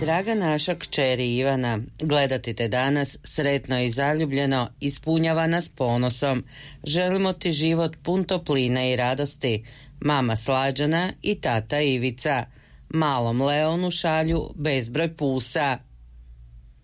draga naša kćeri Ivana, gledati te danas sretno i zaljubljeno ispunjava nas ponosom. Želimo ti život pun topline i radosti. Mama Slađana i tata Ivica. Malom Leonu šalju bezbroj pusa.